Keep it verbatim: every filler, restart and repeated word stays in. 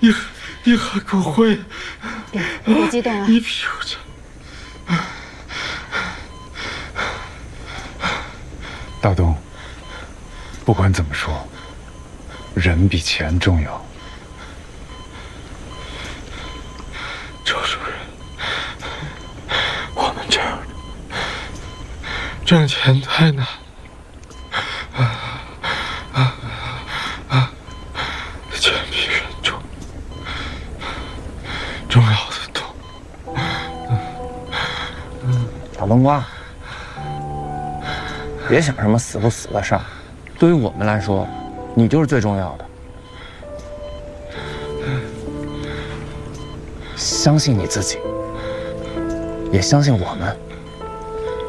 你你还给我会？ 别别激动啊！ 你屁股着。 大东，不管怎么说，人比钱重要。 周主任，我们这样挣钱太难了，啊啊啊！钱比人重，重要的多。 小冬瓜，别想什么死不死的事儿，对于我们来说，你就是最重要的。相信你自己，也相信我们。